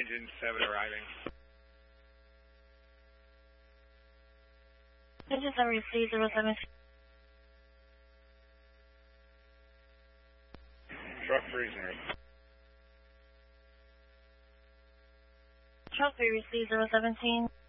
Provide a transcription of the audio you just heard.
engine 7 arriving. Engine 7 received 07. Truck 3 is near. Truck 3 received 017.